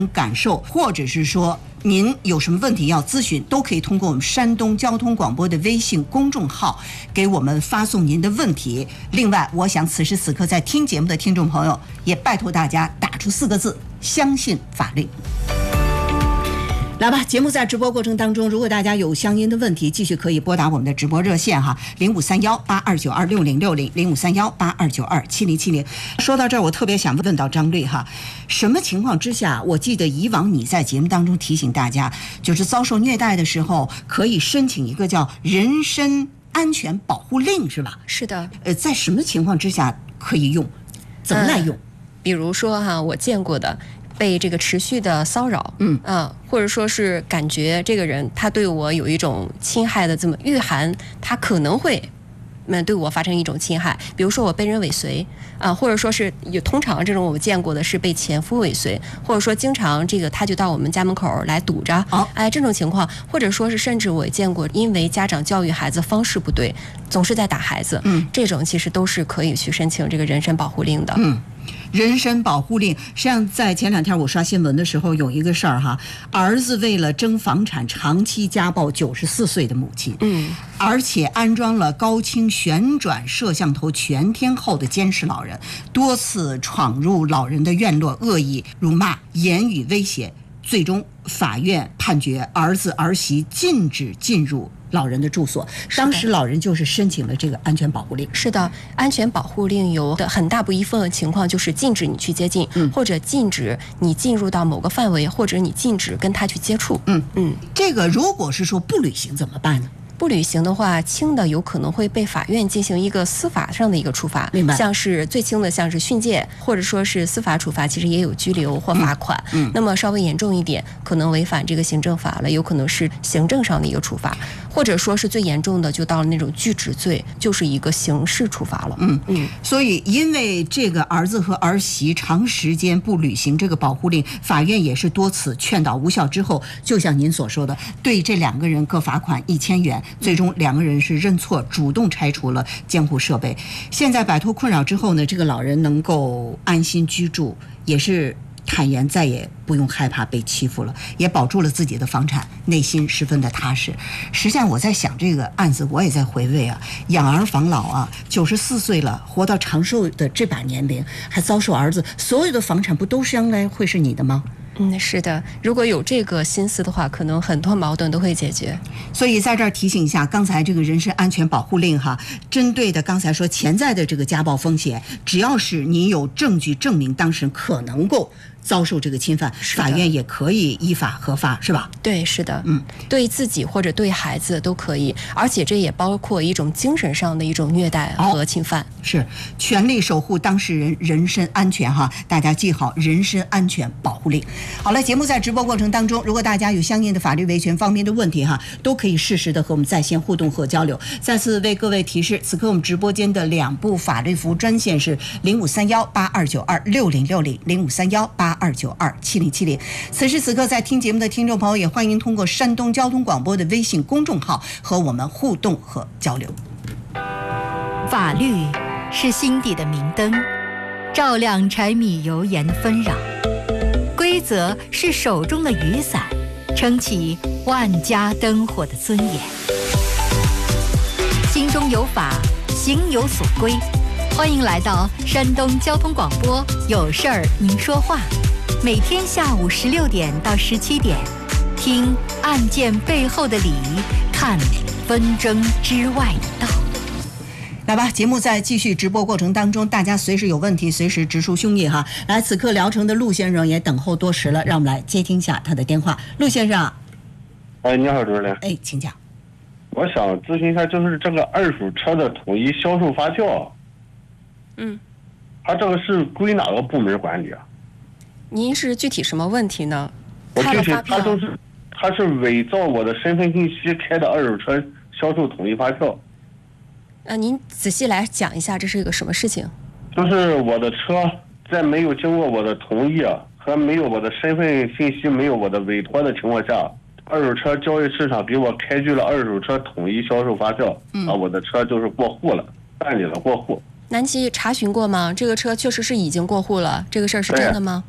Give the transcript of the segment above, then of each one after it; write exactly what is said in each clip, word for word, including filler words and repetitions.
感受，或者是说您有什么问题要咨询，都可以通过我们山东交通广播的微信公众号给我们发送您的问题。另外，我想此时此刻在听节目的听众朋友，也拜托大家打出四个字：相信法律。来吧，节目在直播过程当中，如果大家有相应的问题，继续可以拨打我们的直播热线哈，零五三幺八二九二六零六零，零五三幺八二九二七零七零。说到这儿，我特别想问到张律哈，什么情况之下？我记得以往你在节目当中提醒大家，就是遭受虐待的时候，可以申请一个叫人身安全保护令，是吧？ 是的。 呃，在什么情况之下可以用？怎么来用？ 嗯、比如说哈，我见过的。被这个持续的骚扰， 嗯啊，或者说是感觉这个人他对我有一种侵害的这么预含，他可能会嗯对我发生一种侵害，比如说我被人尾随啊，或者说是有通常这种我见过的是被前夫尾随，或者说经常这个他就到我们家门口来堵着， 哦、 哎这种情况，或者说是甚至我见过因为家长教育孩子方式不对，总是在打孩子， 嗯， 这种其实都是可以去申请这个人身保护令的， 嗯。人身保护令，实际上在前两天我刷新闻的时候，有一个事儿哈，儿子为了争房产，长期家暴九十四岁的母亲， 嗯， 而且安装了高清旋转摄像头全天候的监视老人，多次闯入老人的院落，恶意辱骂、言语威胁，最终法院判决儿子儿媳禁止进入老人的住所。当时老人就是申请了这个安全保护令。 是的，安全保护令有的很大部一部分情况就是禁止你去接近， 嗯， 或者禁止你进入到某个范围，或者你禁止跟他去接触。 嗯嗯， 这个如果是说不履行怎么办呢？ 不履行的话，轻的有可能会被法院进行一个司法上的一个处罚， 明白？ 像是最轻的，像是训诫，或者说是司法处罚，其实也有拘留或罚款。 嗯，嗯那么稍微严重一点，可能违反这个行政法了，有可能是行政上的一个处罚，或者说是最严重的，就到了那种拒止罪，就是一个刑事处罚了。 嗯嗯。所以，因为这个儿子和儿媳长时间不履行这个保护令，法院也是多次劝导无效之后，就像您所说的，对这两个人各罚款一千元，最终两个人是认错，主动拆除了监护设备。现在摆脱困扰之后呢，这个老人能够安心居住，也是坦言再也不用害怕被欺负了，也保住了自己的房产，内心十分的踏实。实际上我在想这个案子，我也在回味啊，养儿防老啊，九十四岁了，活到长寿的这把年龄，还遭受儿子，所有的房产不都是将来会是你的吗？ 嗯，是的，如果有这个心思的话，可能很多矛盾都会解决。 所以在这儿提醒一下，刚才这个人身安全保护令哈，针对的刚才说潜在的这个家暴风险，只要是你有证据证明当事人可能够遭受这个侵犯，法院也可以依法核发，是吧？ 对，是的， 嗯， 对自己或者对孩子都可以，而且这也包括一种精神上的一种虐待和侵犯。哦、 是，全力守护当事人人身安全哈，大家记好人身安全保护令。好了，节目在直播过程当中，如果大家有相应的法律维权方面的问题哈，都可以适时的和我们在线互动和交流。再次为各位提示，此刻我们直播间的两部法律服务专线是零五三幺八二九二六零六零，零五三幺八二九二七零七零。此时此刻在听节目的听众朋友，也欢迎通过山东交通广播的微信公众号和我们互动和交流。 法律是心底的明灯，照亮柴米油盐纷扰；规则是手中的雨伞，撑起万家灯火的尊严。心中有法，行有所归。欢迎来到山东交通广播，有事儿您说话。每天下午十六点到十七点，听案件背后的理，看纷争之外的道。 来吧，节目在继续直播过程当中，大家随时有问题随时直抒胸臆哈。来，此刻聊城的陆先生也等候多时了，让我们来接听一下他的电话。陆先生， 哎，你好，主任。 哎，请讲。 我想咨询一下，就是这个二手车的统一销售发票， 嗯， 他这个是归哪个部门管理啊？ 您是具体什么问题呢？ 我具体他就是他是伪造我的身份信息开的二手车销售统一发票。 呃，您仔细来讲一下，这是一个什么事情？ 就是我的车在没有经过我的同意和没有我的身份信息、没有我的委托的情况下，二手车交易市场给我开具了二手车统一销售发票，嗯、啊，我的车就是过户了，办理了过户。 南琪查询过吗？这个车确实是已经过户了，这个事儿是真的吗？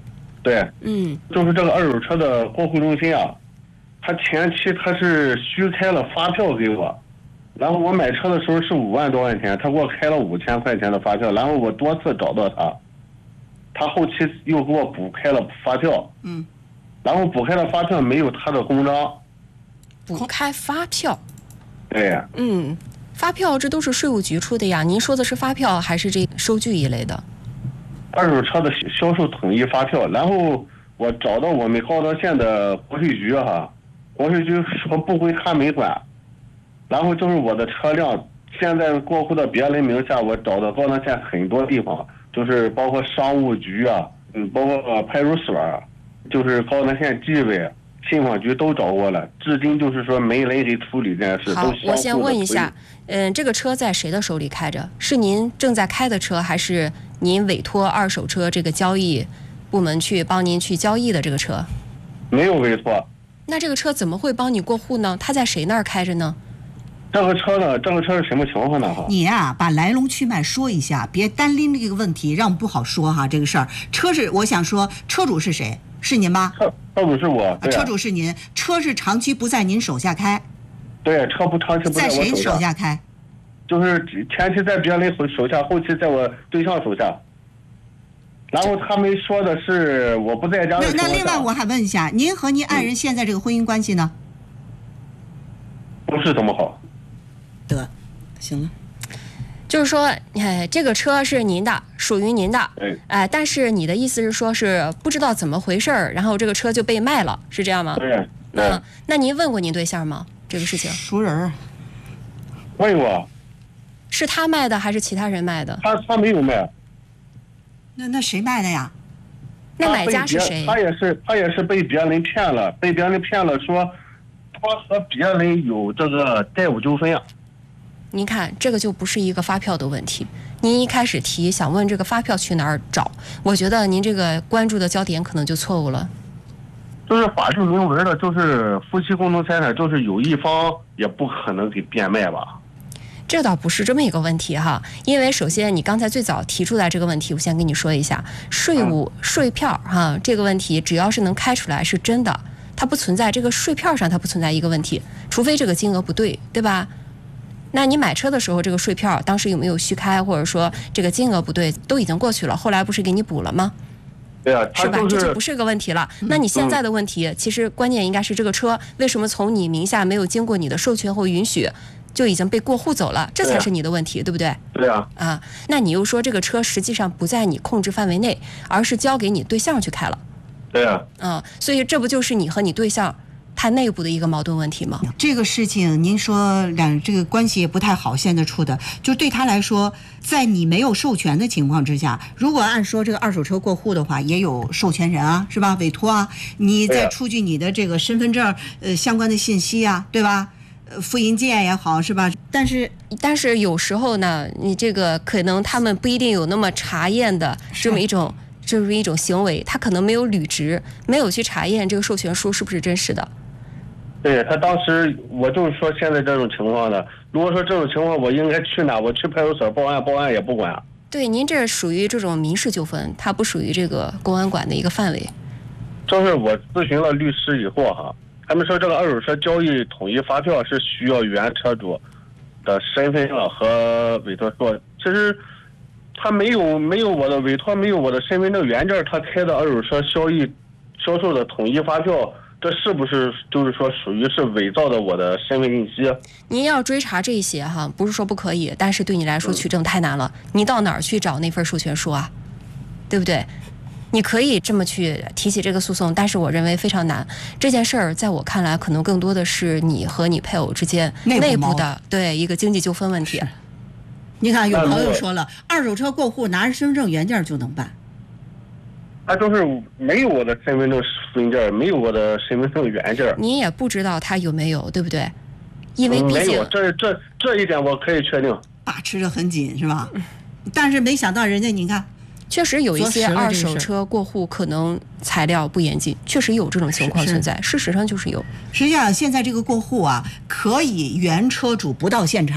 对， 嗯， 就是这个二手车的过户中心啊，他前期他是虚开了发票给我，然后我买车的时候是五万多块钱，他给我开了五千块钱的发票，然后我多次找到他，他后期又给我补开了发票， 嗯， 然后补开了发票没有他的公章， 补开发票， 对， 嗯，发票这都是税务局出的呀。您说的是发票还是这收据一类的？ 二手车的销售统一发票，然后我找到我们高德县的国税局哈，国税局说不归他们管，然后就是我的车辆现在过户到别人名下，我找到高德县很多地方，就是包括商务局啊，嗯，包括派出所，就是高德县纪委、信访局都找过了，至今就是说没人给处理这件事。 好， 都我先问一下， 相互嗯，这个车在谁的手里开着？是您正在开的车，还是您委托二手车这个交易部门去帮您去交易的这个车？ 没有委托。 那这个车怎么会帮你过户呢？它在谁那儿开着呢？ 这个车呢？这个车是什么情况呢？哈， 你呀、啊，把来龙去脉说一下，别单拎这个问题，让我们不好说哈。这个事儿，车是我想说，车主是谁？是您吗？ 车车主是我，对啊、 车主是您，车是长期不在您手下开。 对，车不长期不在我在谁手手下开？ 就是前期在别人手下，后期在我对象手下。然后他们说的是我不在家的情况下。 那那另外我还问一下，您和您爱人现在这个婚姻关系呢？ 不是怎么好。 得，行了。 就是说，哎，这个车是您的，属于您的， 哎， 哎，但是你的意思是说，是不知道怎么回事儿，然后这个车就被卖了，是这样吗？ 对。 嗯，那您问过您对象吗？这个事情？ 熟人儿。 问过。 是他卖的还是其他人卖的？ 他他没有卖。 那那谁卖的呀？ 那买家是谁？ 他也是他也是被别人骗了，被别人骗了，说他和别人有这个债务纠纷啊。 您看，这个就不是一个发票的问题。您一开始提想问这个发票去哪儿找，我觉得您这个关注的焦点可能就错误了。 就是法律明文的，就是夫妻共同财产，就是有一方也不可能给变卖吧。 这倒不是这么一个问题哈，因为首先你刚才最早提出来这个问题，我先跟你说一下，税务税票哈这个问题，只要是能开出来是真的，它不存在这个税票上它不存在一个问题，除非这个金额不对，对吧？那你买车的时候这个税票当时有没有虚开，或者说这个金额不对，都已经过去了，后来不是给你补了吗？ 对啊， 是吧？这就不是个问题了。那你现在的问题，其实关键应该是这个车为什么从你名下没有经过你的授权或允许，就已经被过户走了，这才是你的问题， 对,、啊、对不对？ 对啊。 啊，那你又说这个车实际上不在你控制范围内，而是交给你对象去开了。 对啊。 啊，所以这不就是你和你对象他内部的一个矛盾问题吗？ 这个事情您说两这个关系也不太好，现在处的就对他来说，在你没有授权的情况之下，如果按说这个二手车过户的话，也有授权人啊，是吧？委托啊，你再出具你的这个身份证呃相关的信息啊，对吧？呃，复印件也好，是吧？但是但是有时候呢，你这个可能他们不一定有那么查验的这么一种。这是一种行为，他可能没有履职，没有去查验这个授权书是不是真实的。 对，他当时我就是说现在这种情况的，如果说这种情况我应该去哪？我去派出所报案，报案也不管。 对，您这属于这种民事纠纷，它不属于这个公安管的一个范围。 就是我咨询了律师以后哈，他们说这个二手车交易统一发票是需要原车主的身份证和委托书，其实。他没有没有我的委托，没有我的身份证原件，他开的二手车交易销售的统一发票，这是不是就是说属于是伪造的我的身份信息？ 您要追查这些哈，不是说不可以，但是对你来说取证太难了。嗯、你到哪儿去找那份授权书啊？对不对？你可以这么去提起这个诉讼，但是我认为非常难。这件事儿在我看来，可能更多的是你和你配偶之间内部的对一个经济纠纷问题。 你看，有朋友说了，二手车过户拿着身份证原件就能办。 他就是没有我的身份证复印件，没有我的身份证原件。 你也不知道他有没有，对不对？因为毕竟、嗯、 没有，这这这一点我可以确定。 把持着很紧，是吧？但是没想到人家，你看， 确实有一些二手车过户可能材料不严谨，确实有这种情况存在。事实上就是有。 实际上，现在这个过户啊，可以原车主不到现场。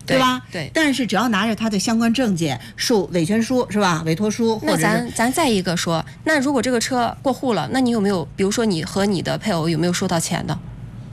对吧？ 对。 但是只要拿着他的相关证件、授委权书是吧？委托书，或者那咱咱再一个说，那如果这个车过户了，那你有没有，比如说你和你的配偶有没有收到钱的？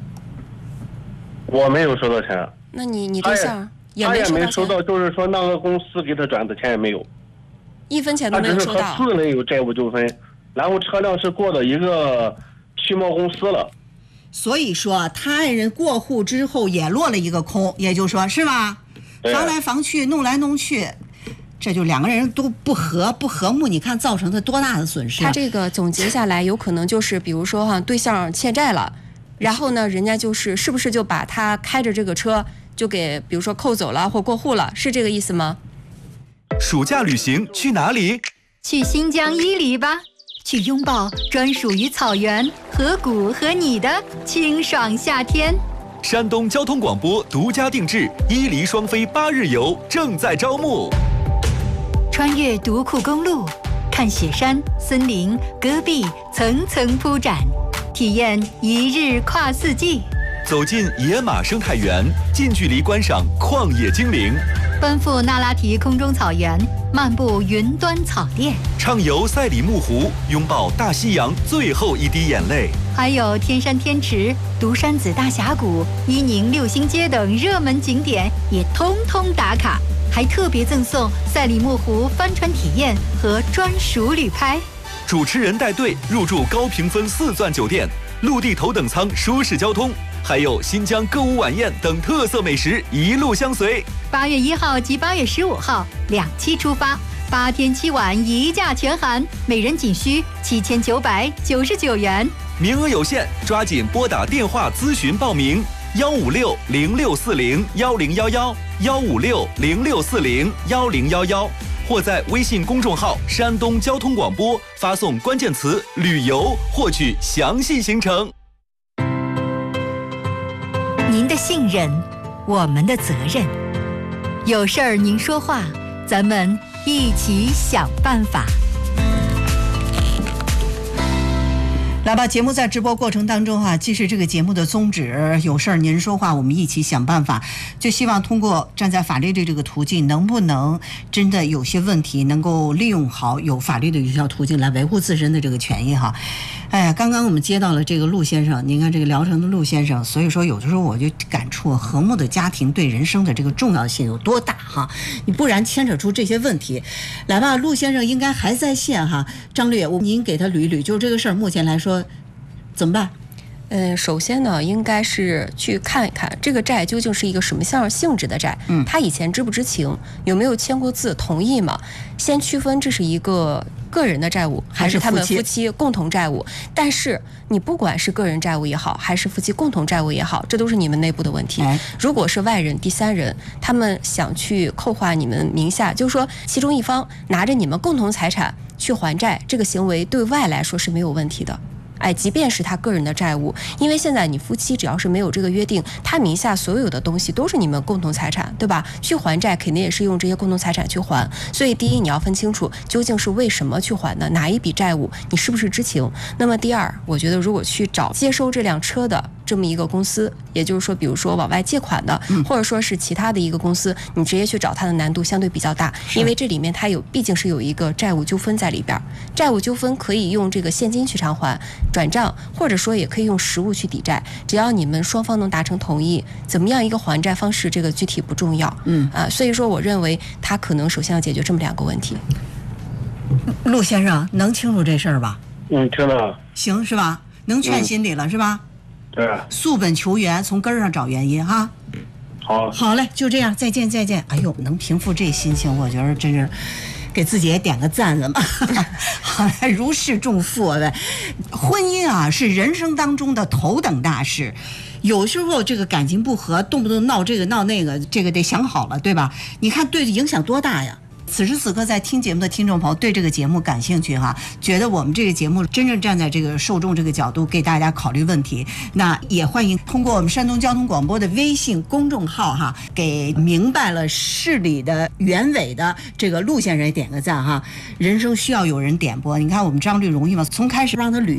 我没有收到钱。 那你你对象也他没收到钱？ 也没收到，就是说那个公司给他转的钱也没有， 一分钱都没有收到。 他只是和私人有债务纠纷，然后车辆是过到一个汽贸公司了。 所以说，他爱人过户之后也落了一个空，也就是说，是吧？防来防去，弄来弄去，这就两个人都不和不和睦，你看造成的多大的损失？ 他这个总结下来，有可能就是比如说哈，对象欠债了，然后呢，人家就是是不是就把他开着这个车就给比如说扣走了或过户了，是这个意思吗？ 暑假旅行去哪里？ 去新疆伊犁吧。去拥抱专属于草原、河谷和你的清爽夏天。 山东交通广播独家定制伊犁双飞八日游正在招募。 穿越独库公路，看雪山、森林、戈壁层层铺展，体验一日跨四季。 走进野马生态园，近距离观赏旷野精灵。 奔赴那拉提空中草原，漫步云端草甸， 畅游赛里木湖，拥抱大西洋最后一滴眼泪。 还有天山天池、独山子大峡谷、伊宁六星街等热门景点也通通打卡，还特别赠送赛里木湖帆船体验和专属旅拍。 主持人带队入住高评分四钻酒店，陆地头等舱舒适交通，还有新疆歌舞晚宴等特色美食一路相随。 八月一号及八月十五号两期出发，八天七晚一价全含，每人仅需七千九百九十九元， 名额有限，抓紧拨打电话咨询报名：幺五六零六四零幺零幺幺，幺五六零六四零幺零幺幺，或在微信公众号“山东交通广播”发送关键词“旅游”获取详细行程。 您的信任，我们的责任。有事儿您说话，咱们一起想办法。 来吧，节目在直播过程当中哈、啊，既是这个节目的宗旨，有事儿您说话，我们一起想办法。就希望通过站在法律的这个途径，能不能真的有些问题能够利用好有法律的有效途径来维护自身的这个权益哈。哎呀，刚刚我们接到了这个陆先生，您看这个聊城的陆先生，所以说有的时候我就感触和睦的家庭对人生的这个重要性有多大哈，你不然牵扯出这些问题。来吧，陆先生应该还在线哈，张律，我您给他捋一捋，就这个事儿目前来说怎么办？ 嗯，首先呢，应该是去看一看这个债究竟是一个什么样性质的债。嗯，他以前知不知情，有没有签过字，同意吗？先区分这是一个个人的债务，还是他们夫妻共同债务。但是你不管是个人债务也好，还是夫妻共同债务也好，这都是你们内部的问题。如果是外人、第三人，他们想去扣划你们名下，就是说其中一方拿着你们共同财产去还债，这个行为对外来说是没有问题的。哎，即便是他个人的债务，因为现在你夫妻只要是没有这个约定，他名下所有的东西都是你们共同财产，对吧？去还债肯定也是用这些共同财产去还。所以第一，你要分清楚究竟是为什么去还的，哪一笔债务，你是不是知情。那么第二，我觉得如果去找接收这辆车的这么一个公司，也就是说比如说往外借款的，或者说是其他的一个公司，你直接去找他的难度相对比较大，因为这里面它有毕竟是有一个债务纠纷在里边。债务纠纷可以用这个现金去偿还，转账，或者说也可以用实物去抵债，只要你们双方能达成同意，怎么样一个还债方式，这个具体不重要。嗯啊，所以说我认为他可能首先要解决这么两个问题。 陆先生能清楚这事儿吧？ 嗯，听到。 行是吧？能劝心里了、嗯、是吧？ 对。 溯本求源，从根儿上找原因哈。 好。 好嘞，就这样，再见再见。哎呦，能平复这心情，我觉得真是。给自己也点个赞了嘛，好来如释重负呗。婚姻啊是人生当中的头等大事，有时候这个感情不和，动不动闹这个闹那个，这个得想好了，对吧？你看对影响多大呀？此时此刻在听节目的听众朋友对这个节目感兴趣哈，觉得我们这个节目真正站在这个受众这个角度给大家考虑问题，那也欢迎通过我们山东交通广播的微信公众号哈，给明白了事理的原委的这个陆先生也点个赞哈。人生需要有人点拨，你看我们张律容易吗？从开始让他捋。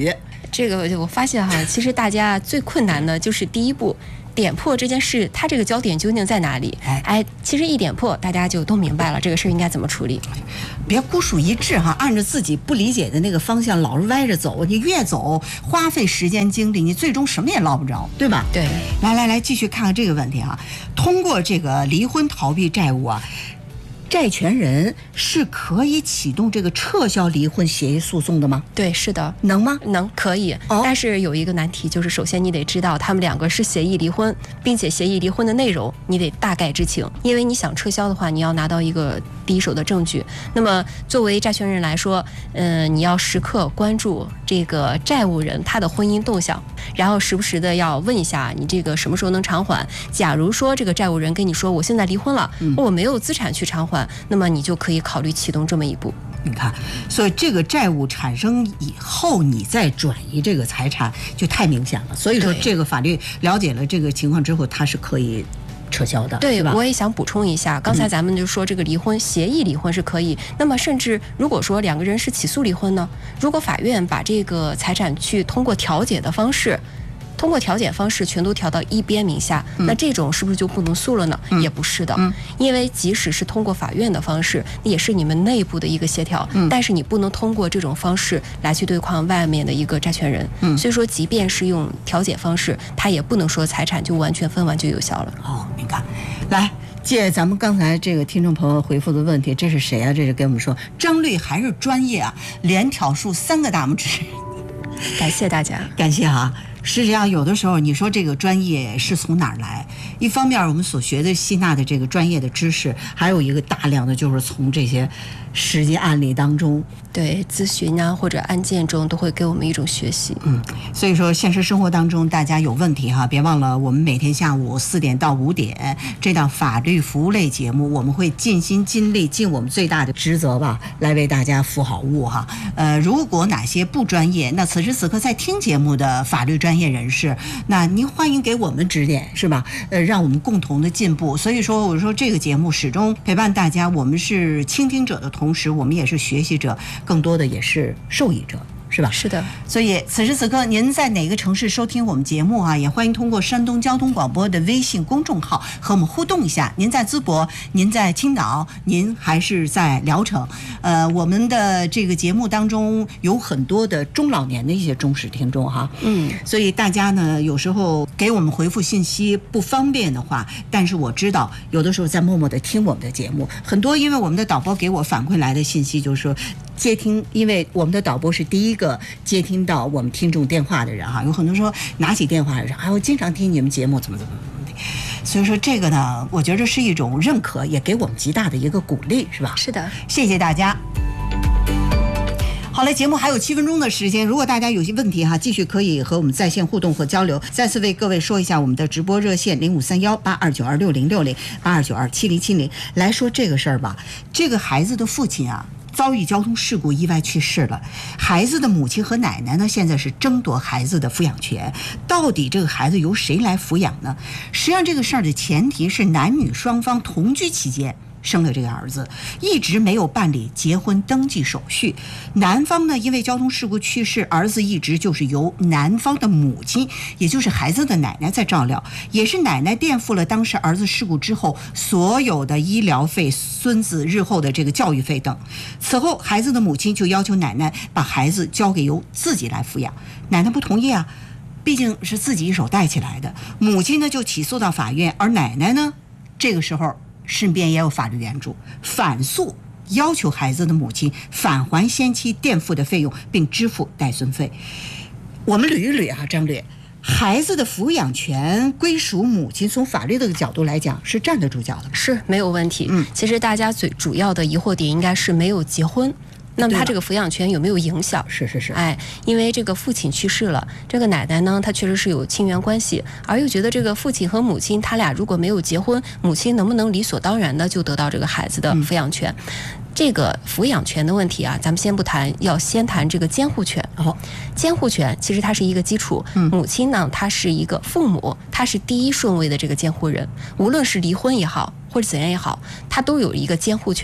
这个我发现哈，其实大家最困难的就是第一步。点破这件事，它这个焦点究竟在哪里？哎，其实一点破，大家就都明白了这个事儿应该怎么处理。 别孤注一掷哈，按照自己不理解的那个方向老是歪着走，你越走花费时间精力，你最终什么也捞不着，对吧？ 对。 来来来，继续看看这个问题哈。通过这个离婚逃避债务啊，债权人是可以启动这个撤销离婚协议诉讼的吗？ 对，是的。 能吗？ 能，可以。哦、但是有一个难题，就是首先你得知道他们两个是协议离婚，并且协议离婚的内容你得大概知情，因为你想撤销的话，你要拿到一个第一手的证据。那么作为债权人来说，嗯、呃，你要时刻关注这个债务人他的婚姻动向，然后时不时的要问一下你这个什么时候能偿还。假如说这个债务人跟你说我现在离婚了，嗯、我没有资产去偿还，那么你就可以考虑启动这么一步。 你看，所以这个债务产生以后，你再转移这个财产就太明显了。所以说，这个法律了解了这个情况之后，它是可以撤销的。 对，我也想补充一下，刚才咱们就说这个离婚、嗯、协议离婚是可以。那么，甚至如果说两个人是起诉离婚呢，如果法院把这个财产去通过调解的方式。通过调解方式全都调到一边名下，嗯、那这种是不是就不能诉了呢？嗯、也不是的，嗯、因为即使是通过法院的方式，也是你们内部的一个协调，嗯、但是你不能通过这种方式来去对抗外面的一个债权人。嗯、所以说，即便是用调解方式，他也不能说财产就完全分完就有效了。 哦，你看，来。借咱们刚才这个听众朋友回复的问题，这是谁啊？这是跟我们说，张律还是专业啊，连挑竖三个大拇指。 感谢大家， 感谢啊。实际上，有的时候你说这个专业是从哪儿来？一方面，我们所学的吸纳的这个专业的知识，还有一个大量的就是从这些实际案例当中， 对咨询啊或者案件中都会给我们一种学习。 嗯，所以说现实生活当中大家有问题哈，别忘了我们每天下午四点到五点这档法律服务类节目，我们会尽心尽力尽我们最大的职责吧，来为大家服好务哈。呃，如果哪些不专业，那此时此刻在听节目的法律专业人士，那您欢迎给我们指点，是吧？呃，让我们共同的进步。所以说，我说这个节目始终陪伴大家，我们是倾听者的同时，我们也是学习者，更多的也是受益者。是吧？ 是的。 所以此时此刻您在哪个城市收听我们节目啊？也欢迎通过山东交通广播的微信公众号和我们互动一下。您在淄博，您在青岛，您还是在聊城？呃，我们的这个节目当中有很多的中老年的一些忠实听众哈。嗯。所以大家呢，有时候给我们回复信息不方便的话，但是我知道有的时候在默默的听我们的节目，很多因为我们的导播给我反馈来的信息就是说接听，因为我们的导播是第一个接听到我们听众电话的人哈，有很多说拿起电话说，哎，我经常听你们节目，怎么怎么怎么的。所以说这个呢，我觉得是一种认可，也给我们极大的一个鼓励，是吧？ 是的， 谢谢大家。好嘞，节目还有七分钟的时间，如果大家有些问题哈，继续可以和我们在线互动和交流。再次为各位说一下我们的直播热线零五三幺八二九二六零六零八二九二七零七零，来说这个事儿吧。这个孩子的父亲啊，遭遇交通事故意外去世了，孩子的母亲和奶奶呢，现在是争夺孩子的抚养权，到底这个孩子由谁来抚养呢？实际上这个事儿的前提是男女双方同居期间生了这个儿子，一直没有办理结婚登记手续。男方呢，因为交通事故去世，儿子一直就是由男方的母亲，也就是孩子的奶奶在照料，也是奶奶垫付了当时儿子事故之后所有的医疗费、孙子日后的这个教育费等。此后，孩子的母亲就要求奶奶把孩子交给由自己来抚养，奶奶不同意啊，毕竟是自己一手带起来的。母亲呢就起诉到法院，而奶奶呢，这个时候身边也有法律援助，反诉要求孩子的母亲返还先期垫付的费用，并支付带孙费。我们捋一捋啊，张律，孩子的抚养权归属母亲，从法律的角度来讲是站得住脚的， 是没有问题。嗯，其实大家最主要的疑惑点应该是没有结婚。那么他这个抚养权有没有影响？ 是是是， 哎，因为这个父亲去世了，这个奶奶呢，她确实是有亲缘关系，而又觉得这个父亲和母亲他俩如果没有结婚，母亲能不能理所当然的就得到这个孩子的抚养权？嗯，这个抚养权的问题啊，咱们先不谈，要先谈这个监护权。哦，监护权其实它是一个基础。嗯，母亲呢，她是一个父母，她是第一顺位的这个监护人，无论是离婚也好，或者怎样也好，她都有一个监护权。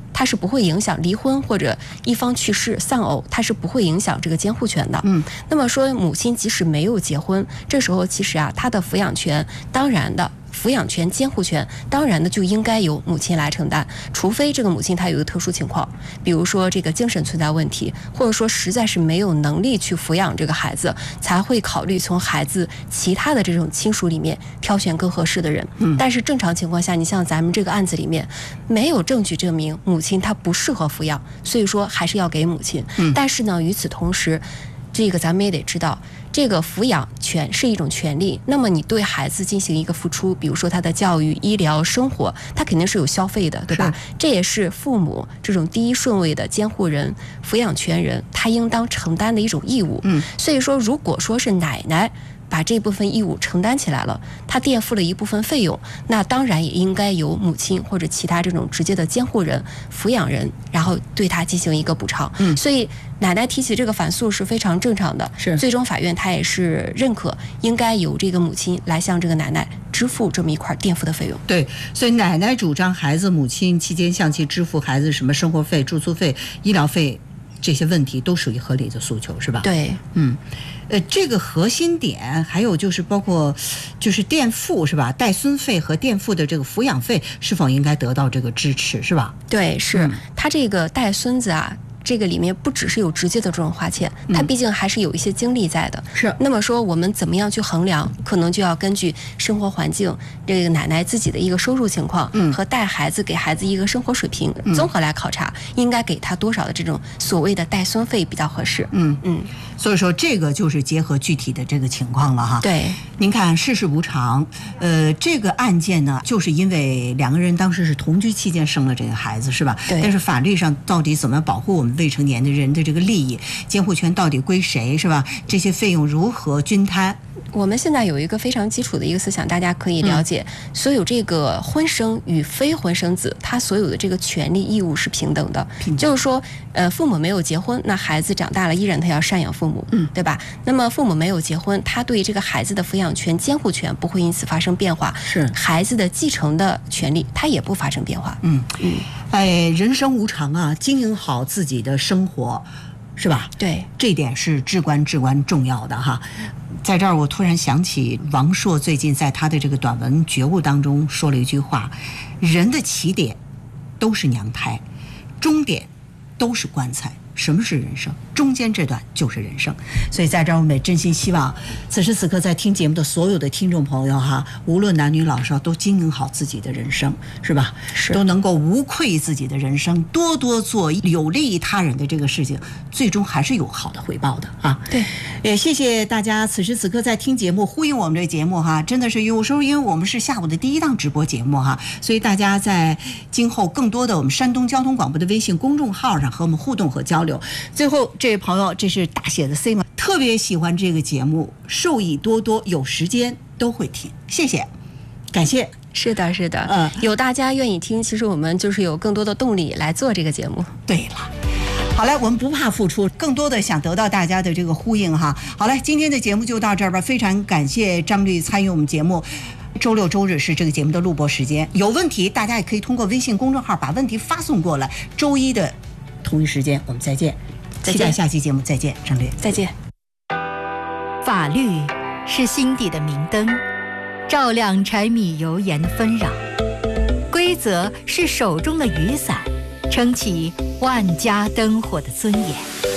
它是不会影响离婚或者一方去世丧偶，它是不会影响这个监护权的。 嗯， 那么说母亲即使没有结婚，这时候其实啊，她的抚养权当然的。抚养权、监护权，当然呢就应该由母亲来承担，除非这个母亲她有一个特殊情况，比如说这个精神存在问题，或者说实在是没有能力去抚养这个孩子，才会考虑从孩子其他的这种亲属里面挑选更合适的人。嗯，但是正常情况下，你像咱们这个案子里面，没有证据证明母亲她不适合抚养，所以说还是要给母亲。嗯，但是呢，与此同时，这个咱们也得知道。这个抚养权是一种权利，那么你对孩子进行一个付出，比如说他的教育、医疗、生活，他肯定是有消费的，对吧？这也是父母这种第一顺位的监护人、抚养权人，他应当承担的一种义务。嗯，所以说，如果说是奶奶把这部分义务承担起来了，他垫付了一部分费用，那当然也应该由母亲或者其他这种直接的监护人、抚养人，然后对他进行一个补偿。嗯，所以奶奶提起这个反诉是非常正常的，是最终法院他也是认可，应该由这个母亲来向这个奶奶支付这么一块垫付的费用。 对，所以奶奶主张孩子母亲期间向其支付孩子什么生活费、住宿费、医疗费。这些问题都属于合理的诉求，是吧？ 对， 嗯，呃，这个核心点还有就是包括，就是垫付是吧？带孙费和垫付的这个抚养费是否应该得到这个支持，是吧？ 对，是、嗯、他这个带孙子啊。这个里面不只是有直接的这种花钱，它毕竟还是有一些精力在的。 是。 那么说，我们怎么样去衡量？可能就要根据生活环境、这个奶奶自己的一个收入情况，嗯，和带孩子给孩子一个生活水平，综合来考察，应该给他多少的这种所谓的带孙费比较合适。 嗯嗯。所以说，这个就是结合具体的这个情况了哈。 对。 您看，世事无常，呃，这个案件呢，就是因为两个人当时是同居期间生了这个孩子，是吧？ 对。 但是法律上到底怎么保护我们未成年的人的这个利益，监护权到底归谁，是吧？这些费用如何均摊？ 我们现在有一个非常基础的一个思想，大家可以了解，嗯、所有这个婚生与非婚生子，他所有的这个权利义务是平等的。平等就是说，呃，父母没有结婚，那孩子长大了依然他要赡养父母，嗯，对吧？那么父母没有结婚，他对这个孩子的抚养权、监护权不会因此发生变化， 是孩子的继承的权利，他也不发生变化。 嗯嗯，哎，人生无常啊，经营好自己的生活。是吧？ 对， 这点是至关至关重要的哈。在这儿，我突然想起王朔最近在他的这个短文《觉悟》当中说了一句话：人的起点都是娘胎，终点都是棺材。什么是人生？中间这段就是人生。所以在这儿，我们也真心希望此时此刻在听节目的所有的听众朋友哈，无论男女老少，都经营好自己的人生，是吧？ 是， 都能够无愧自己的人生，多多做有利于他人的这个事情，最终还是有好的回报的啊。 对， 也谢谢大家此时此刻在听节目，呼应我们这个节目哈，真的是有时候因为我们是下午的第一档直播节目哈，所以大家在今后更多的我们山东交通广播的微信公众号上和我们互动和交流。最后这位朋友，这是大写的 C 嘛，特别喜欢这个节目，受益多多，有时间都会听，谢谢，感谢。 是的，是的， 嗯， 有大家愿意听，其实我们就是有更多的动力来做这个节目。 对了。好嘞，我们不怕付出，更多的想得到大家的这个呼应哈。好嘞，今天的节目就到这儿吧，非常感谢张律参与我们节目。周六周日是这个节目的录播时间，有问题大家也可以通过微信公众号把问题发送过来。周一的同一时间我们再见， 再见， 期待下期节目再见，张律再见。 法律是心底的明灯，照亮柴米油盐的纷扰；规则是手中的雨伞，撑起万家灯火的尊严。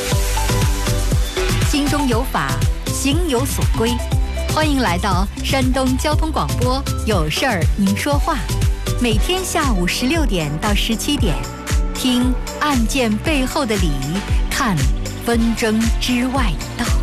心中有法，行有所归。欢迎来到山东交通广播，有事儿您说话，每天下午十六点到十七点，听案件背后的理，看纷争之外的道。